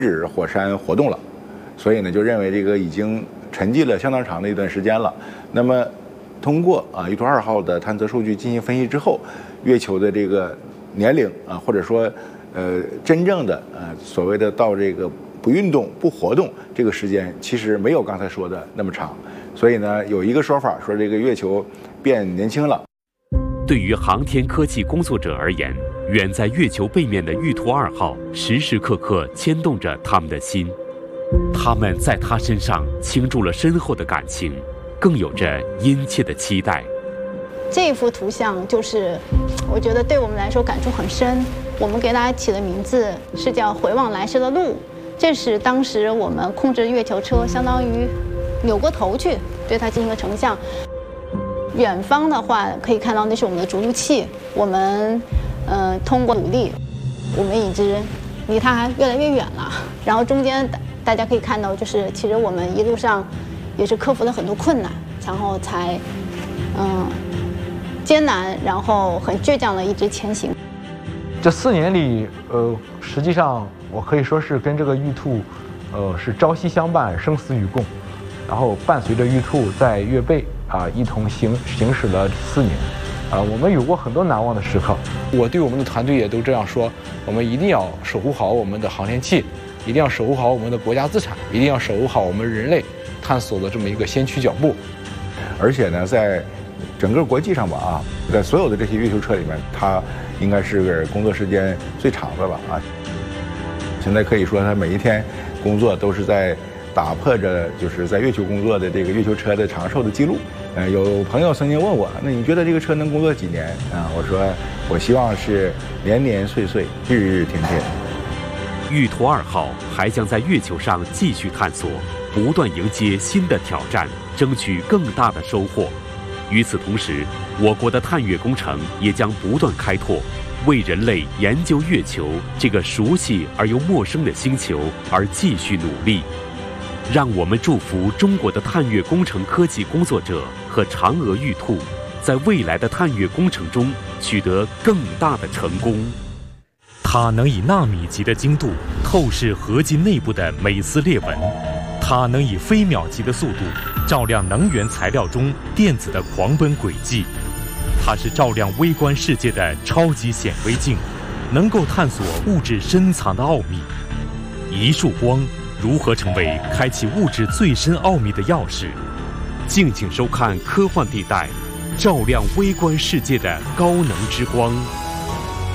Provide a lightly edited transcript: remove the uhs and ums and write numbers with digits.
止火山活动了，所以呢就认为这个已经沉寂了相当长的一段时间了。那么通过玉兔2号的探测数据进行分析之后，月球的这个年龄或者说真正的所谓的到这个不运动不活动这个时间，其实没有刚才说的那么长。所以呢有一个说法说这个月球变年轻了。 对于航天科技工作者而言，远在月球背面的玉兔2号时时刻刻牵动着他们的心，他们在他身上倾注了深厚的感情，更有着殷切的期待。 这幅图像就是我觉得对我们来说感触很深，我们给大家起的名字是叫回望来时的路。这是当时我们控制月球车相当于扭过头去对它进行了成像。远方的话可以看到那是我们的着陆器，我们通过努力，我们已经离它越来越远了。然后中间大家可以看到，就是其实我们一路上也是克服了很多困难，然后才艰难，然后很倔强的一直前行。 这4年里，实际上我可以说是跟这个玉兔，是朝夕相伴，生死与共。然后伴随着玉兔在月背一同行驶了4年，我们有过很多难忘的时刻。 我对我们的团队也都这样说：我们一定要守护好我们的航天器，一定要守护好我们的国家资产，一定要守护好我们人类探索的这么一个先驱脚步。 而且呢，在整个国际上吧在所有的这些月球车里面，它应该是工作时间最长的了现在可以说，它每一天工作都是在打破着就是在月球工作的这个月球车的长寿的记录。有朋友曾经问我，那你觉得这个车能工作几年我说我希望是年年岁岁，日日天天。 玉兔2号还将在月球上继续探索，不断迎接新的挑战，争取更大的收获。与此同时，我国的探月工程也将不断开拓，为人类研究月球这个熟悉而又陌生的星球而继续努力。让我们祝福中国的探月工程科技工作者和嫦娥玉兔，在未来的探月工程中取得更大的成功。它能以纳米级的精度透视合金内部的每丝裂纹，它能以飞秒级的速度照亮能源材料中电子的狂奔轨迹。它是照亮微观世界的超级显微镜，能够探索物质深藏的奥秘。一束光如何成为开启物质最深奥秘的钥匙？敬请收看《科幻地带》，照亮微观世界的高能之光。